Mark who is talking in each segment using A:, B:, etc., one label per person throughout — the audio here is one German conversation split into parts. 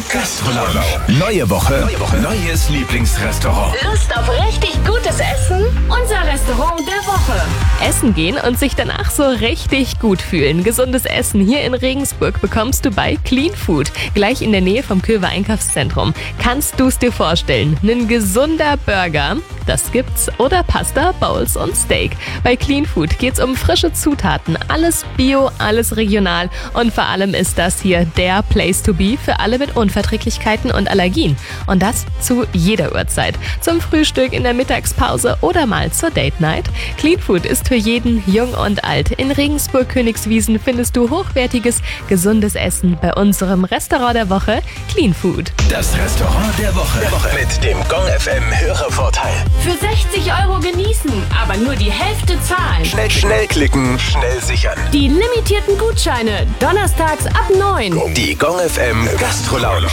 A: Gastronomie. Neue Woche, neues Lieblingsrestaurant.
B: Lust auf richtig gutes Essen? Unser Restaurant der Woche.
C: Essen gehen und sich danach so richtig gut fühlen. Gesundes Essen hier in Regensburg bekommst du bei Clean Food. Gleich in der Nähe vom Köver Einkaufszentrum. Kannst du es dir vorstellen? Ein gesunder Burger, das gibt's. Oder Pasta, Bowls und Steak. Bei Clean Food geht's um frische Zutaten. Alles bio, alles regional. Und vor allem ist das hier der Place to be für alle mit Unverträglichkeiten und Allergien. Und das zu jeder Uhrzeit. Zum Frühstück, in der Mittagspause oder mal zur Date Night. Clean Food ist für jeden, jung und alt. In Regensburg-Königswiesen findest du hochwertiges, gesundes Essen bei unserem Restaurant der Woche Clean Food.
A: Das Restaurant der Woche. Mit dem Gong FM Hörervorteil.
B: Für 60 € genießen, aber nur die Hälfte zahlen.
A: Schnell klicken, schnell sichern.
B: Die limitierten Gutscheine, donnerstags ab 9.
A: Die Gong FM Gastro Lounge.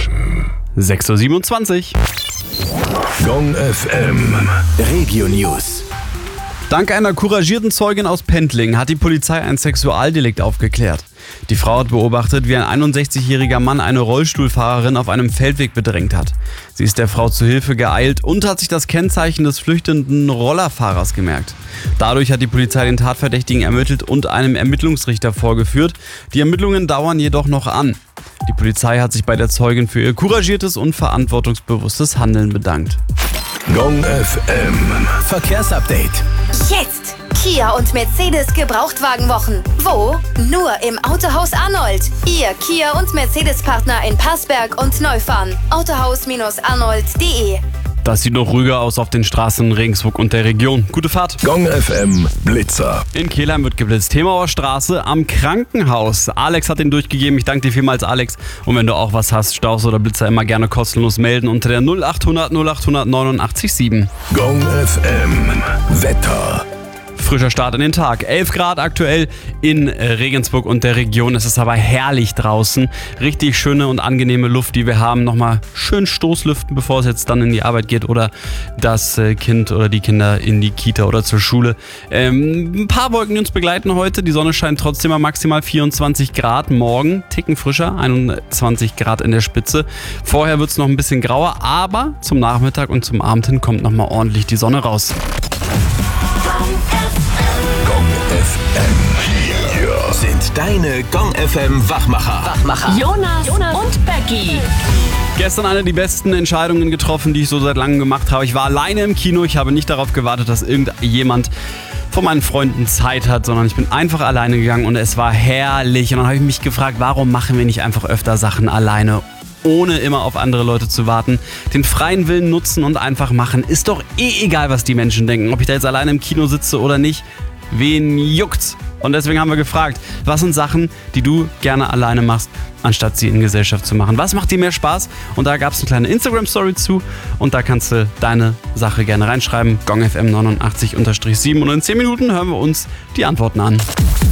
D: 6.27 Uhr.
A: Gong FM Regio News.
D: Dank einer couragierten Zeugin aus Pendling hat die Polizei ein Sexualdelikt aufgeklärt. Die Frau hat beobachtet, wie ein 61-jähriger Mann eine Rollstuhlfahrerin auf einem Feldweg bedrängt hat. Sie ist der Frau zu Hilfe geeilt und hat sich das Kennzeichen des flüchtenden Rollerfahrers gemerkt. Dadurch hat die Polizei den Tatverdächtigen ermittelt und einem Ermittlungsrichter vorgeführt. Die Ermittlungen dauern jedoch noch an. Die Polizei hat sich bei der Zeugin für ihr couragiertes und verantwortungsbewusstes Handeln bedankt.
A: Gong FM Verkehrsupdate.
E: Jetzt! Kia und Mercedes Gebrauchtwagenwochen. Wo? Nur im Autohaus Arnold. Ihr Kia und Mercedes-Partner in Passberg und Neufahren. Autohaus-arnold.de.
D: Das sieht noch ruhiger aus auf den Straßen in Regensburg und der Region. Gute Fahrt.
A: Gong FM Blitzer.
D: In Kelheim wird geblitzt. Themauer Straße am Krankenhaus. Alex hat den durchgegeben. Ich danke dir vielmals, Alex. Und wenn du auch was hast, Staus oder Blitzer, immer gerne kostenlos melden unter der 0800 0800 89
A: Gong FM Wetter.
D: Frischer Start in den Tag. 11 Grad aktuell in Regensburg und der Region. Es ist aber herrlich draußen. Richtig schöne und angenehme Luft, die wir haben. Nochmal schön Stoßlüften, bevor es jetzt dann in die Arbeit geht oder das Kind oder die Kinder in die Kita oder zur Schule. Ein paar Wolken, die uns begleiten heute. Die Sonne scheint trotzdem mal maximal 24 Grad. Morgen ticken frischer, 21 Grad in der Spitze. Vorher wird es noch ein bisschen grauer, aber zum Nachmittag und zum Abend hin kommt nochmal ordentlich die Sonne raus.
A: Gong FM. Hier sind deine Gong FM Wachmacher.
B: Jonas und Becky.
D: Gestern eine der besten Entscheidungen getroffen, die ich so seit langem gemacht habe. Ich war alleine im Kino. Ich habe nicht darauf gewartet, dass irgendjemand von meinen Freunden Zeit hat, sondern ich bin einfach alleine gegangen und es war herrlich. Und dann habe ich mich gefragt, warum machen wir nicht einfach öfter Sachen alleine, ohne immer auf andere Leute zu warten. Den freien Willen nutzen und einfach machen. Ist doch egal, was die Menschen denken. Ob ich da jetzt alleine im Kino sitze oder nicht. Wen juckt's? Und deswegen haben wir gefragt, was sind Sachen, die du gerne alleine machst, anstatt sie in Gesellschaft zu machen? Was macht dir mehr Spaß? Und da gab es eine kleine Instagram-Story zu und da kannst du deine Sache gerne reinschreiben. GongFM 89-7 und in 10 Minuten hören wir uns die Antworten an.